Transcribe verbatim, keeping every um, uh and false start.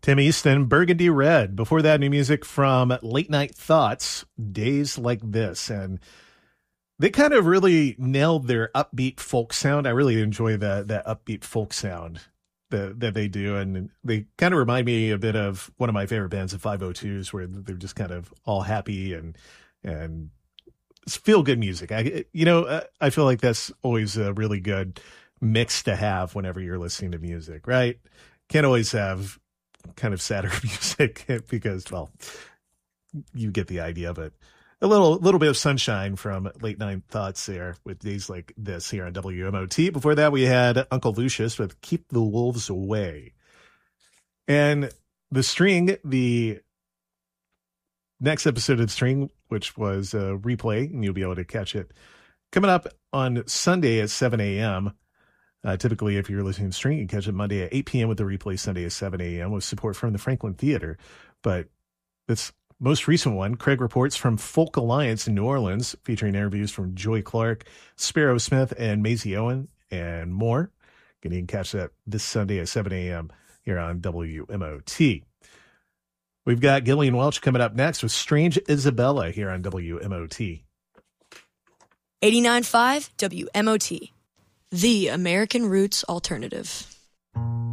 Tim Easton, Burgundy Red. Before that, new music from Late Night Thoughts, Days Like This. And they kind of really nailed their upbeat folk sound. I really enjoy that that upbeat folk sound that, that they do. And they kind of remind me a bit of one of my favorite bands, the five oh twos, where they're just kind of all happy and and it's feel good music. I, you know, I feel like that's always a really good mix to have whenever you're listening to music, right? Can't always have kind of sadder music because, well, you get the idea, but a little little bit of sunshine from Late Night Thoughts there with Days Like This here on W M O T. Before that, we had Uncle Lucius with Keep the Wolves Away. And The String, the next episode of The String, which was a replay, and you'll be able to catch it coming up on Sunday at seven a.m. Uh, typically, if you're listening to String, you can catch it Monday at eight p.m. with the replay Sunday at seven a.m. with support from the Franklin Theater. But this most recent one, Craig reports from Folk Alliance in New Orleans, featuring interviews from Joy Clark, Sparrow Smith, and Maisie Owen, and more. You can catch that this Sunday at seven a.m. here on W M O T. We've got Gillian Welch coming up next with Strange Isabella here on W M O T. eighty-nine point five W M O T. The American Roots Alternative.